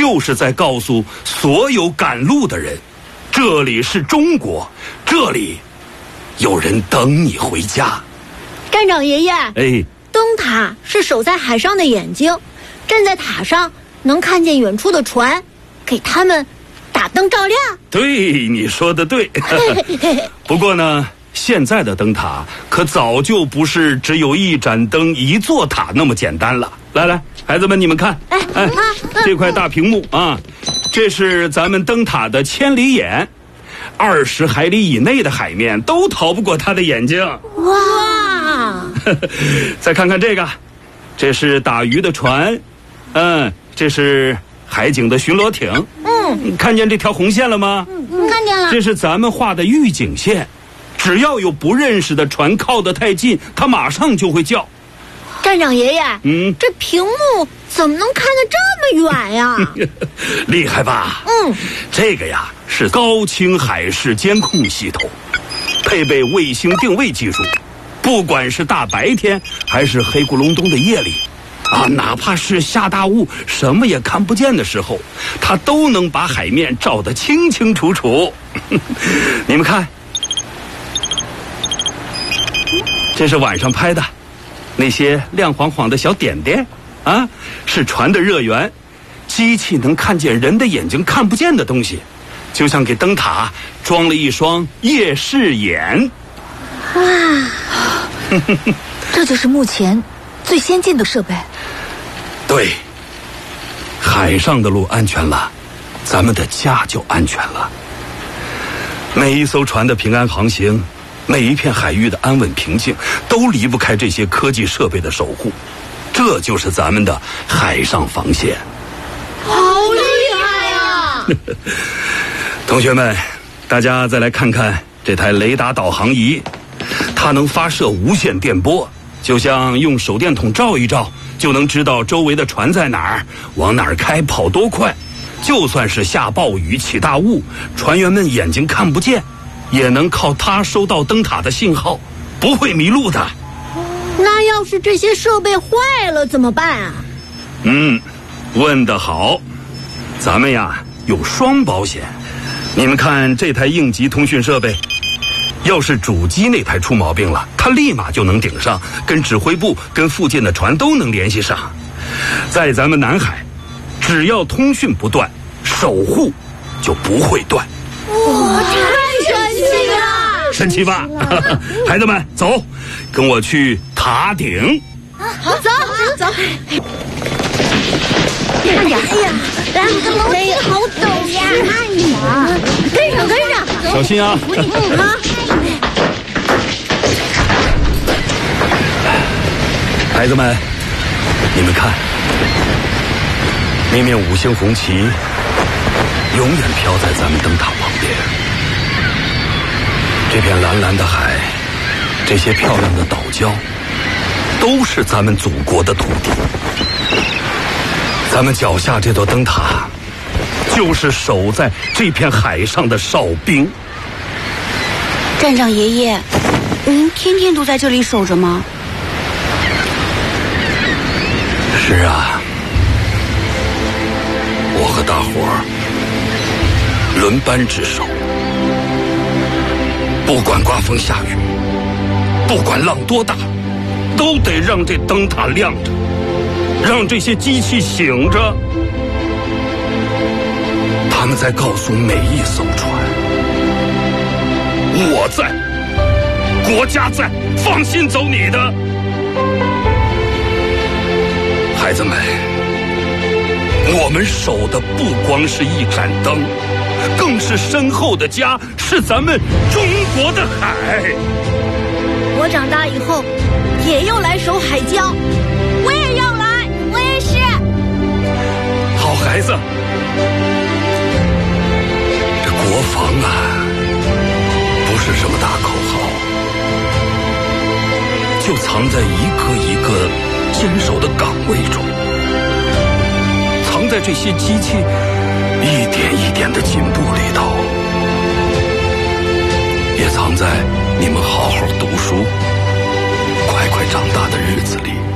就是在告诉所有赶路的人，这里是中国，这里有人等你回家。 站长爷爷， 哎， 灯塔是守在海上的眼睛，站在塔上能看见远处的船，给他们打灯照亮。 对，你说的对。不过呢，现在的灯塔可早就不是只有一盏灯一座塔那么简单了。来，孩子们，你们看，这块大屏幕啊，这是咱们灯塔的千里眼，20海里以内的海面都逃不过它的眼睛。 哇！ 再看看这个，这是打鱼的船，这是海警的巡逻艇。你看见这条红线了吗？ 看见了。 这是咱们画的预警线，只要有不认识的船靠得太近，它马上就会叫。 站长爷爷，这屏幕怎么能看得这么远呀？ 厉害吧？这个呀是高清海事监控系统，配备卫星定位技术，不管是大白天还是黑咕隆咚的夜里，哪怕是下大雾什么也看不见的时候，它都能把海面照得清清楚楚。你们看，这是晚上拍的，那些亮晃晃的小点点是船的热源，机器能看见人的眼睛看不见的东西，就像给灯塔装了一双夜视眼。 这就是目前最先进的设备。 对，海上的路安全了，咱们的家就安全了。每一艘船的平安航行，每一片海域的安稳平静，都离不开这些科技设备的守护。这就是咱们的海上防线。 好厉害呀！ 同学们，大家再来看看这台雷达导航仪，它能发射无线电波，就像用手电筒照一照，就能知道周围的船在哪儿，往哪儿开，跑多快。就算是下暴雨起大雾，船员们眼睛看不见，也能靠它收到灯塔的信号，不会迷路的。 那要是这些设备坏了怎么办啊？ 问得好。咱们呀有双保险。你们看这台应急通讯设备，要是主机那台出毛病了，它立马就能顶上，跟指挥部跟附近的船都能联系上。在咱们南海，只要通讯不断，守护就不会断。 哇，太神奇了！ 神奇吧？孩子们，走，跟我去塔顶。 好，走。慢点！哎呀，来，楼梯好陡呀！慢点，跟上， 小心啊！孩子们，你们看，那面5星红旗永远飘在咱们灯塔旁边。这片蓝蓝的海，这些漂亮的岛礁，都是咱们祖国的土地。咱们脚下这座灯塔，就是守在这片海上的哨兵。 站长爷爷，您天天都在这里守着吗？ 是啊，我和大伙儿轮班值守，不管刮风下雨，不管浪多大，都得让这灯塔亮着，让这些机器醒着。他们在告诉每一艘船，我在，国家在，放心走你的。孩子们，我们守的不光是一盏灯，更是身后的家，是咱们中国的海。 我长大以后也要来守海礁，我也要来，我也是。 好孩子，这国防啊，不是什么大口号，就藏在一个一个坚守的岗位中，藏在这些机器一点一点的进步里头，也藏在你们好好读书、快快长大的日子里。